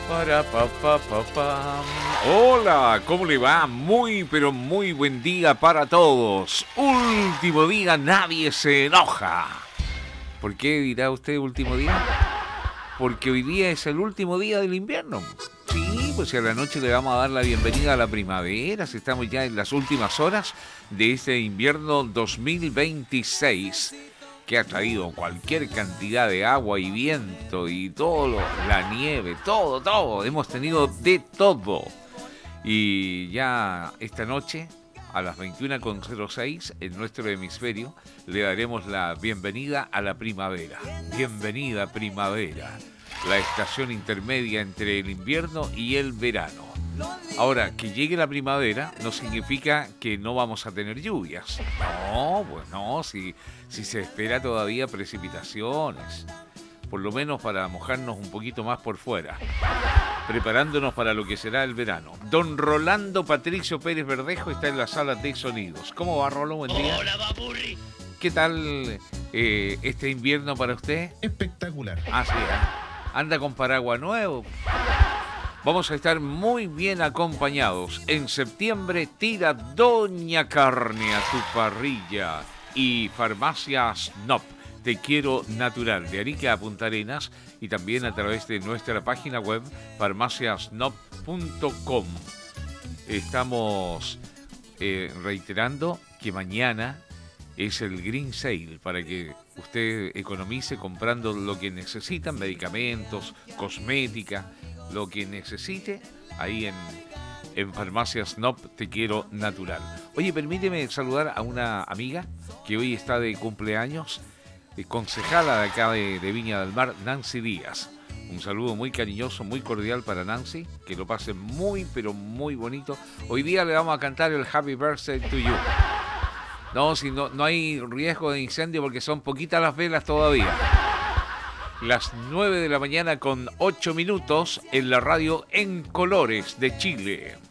Para pa pa pa pam. Hola, ¿cómo le va? Muy, pero muy buen día para todos. Último día, nadie se enoja. ¿Por qué dirá usted último día? Porque hoy día es el último día del invierno. Sí, pues si a la noche le vamos a dar la bienvenida a la primavera, si estamos ya en las últimas horas de este invierno 2026, que ha traído cualquier cantidad de agua y viento y todo, la nieve, todo. Hemos tenido de todo. Y ya esta noche, a las 21:06, en nuestro hemisferio, le daremos la bienvenida a la primavera. Bienvenida primavera, la estación intermedia entre el invierno y el verano. Ahora, que llegue la primavera no significa que no vamos a tener lluvias. No, pues no, si se espera todavía precipitaciones. Por lo menos para mojarnos un poquito más por fuera, preparándonos para lo que será el verano. Don Rolando Patricio Pérez Verdejo está en la sala de sonidos. ¿Cómo va, Rolo? Buen día. Hola, papurri. ¿Qué tal este invierno para usted? Espectacular. Ah, sí, ¿eh? Anda con paraguas nuevo. Vamos a estar muy bien acompañados. En septiembre tira Doña Carne a tu parrilla. Y Farmacia Snob, Te Quiero Natural, de Arica a Punta Arenas, y también a través de nuestra página web farmaciasnob.com. Estamos reiterando que mañana es el Green Sale para que usted economice comprando lo que necesita, medicamentos, cosmética, lo que necesite ahí en Farmacias Snob Te Quiero Natural. Oye, permíteme saludar a una amiga que hoy está de cumpleaños, concejala de acá de Viña del Mar, Nancy Díaz. Un saludo muy cariñoso, muy cordial para Nancy, que lo pase muy, pero muy bonito. Hoy día le vamos a cantar el Happy Birthday to You. No, si no hay riesgo de incendio porque son poquitas las velas todavía. Las 9 de la mañana con 8 minutos en la radio En Colores de Chile.